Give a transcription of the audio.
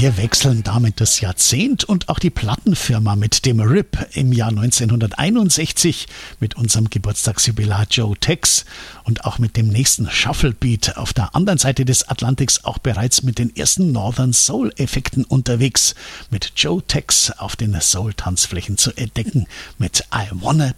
Wir wechseln damit das Jahrzehnt und auch die Plattenfirma mit dem RIP im Jahr 1961 mit unserem Geburtstagsjubilar Joe Tex und auch mit dem nächsten Shufflebeat auf der anderen Seite des Atlantiks auch bereits mit den ersten Northern Soul-Effekten unterwegs, mit Joe Tex auf den Soul-Tanzflächen zu entdecken mit I Wanna